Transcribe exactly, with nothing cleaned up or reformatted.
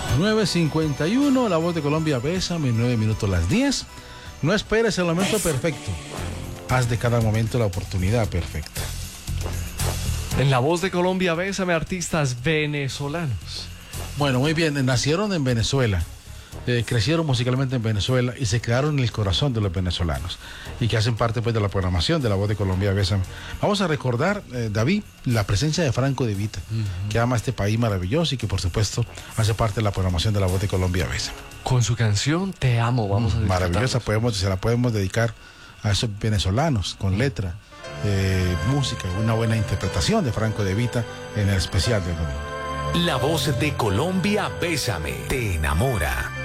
nueve cincuenta y uno, La Voz de Colombia, Bésame, nueve minutos las diez. No esperes el momento perfecto. Haz de cada momento la oportunidad perfecta. En La Voz de Colombia, Bésame, artistas venezolanos. Bueno, muy bien, nacieron en Venezuela, eh, crecieron musicalmente en Venezuela y se quedaron en el corazón de los venezolanos y que hacen parte pues de la programación de La Voz de Colombia, Bésame. Vamos a recordar, eh, David, la presencia de Franco De Vita, uh-huh. que ama este país maravilloso y que por supuesto hace parte de la programación de La Voz de Colombia, Bésame. Con su canción Te Amo, vamos a maravillosa, podemos, se la podemos dedicar a esos venezolanos con letra, eh, música, una buena interpretación de Franco De Vita en el especial del domingo. La Voz de Colombia, Bésame, te enamora.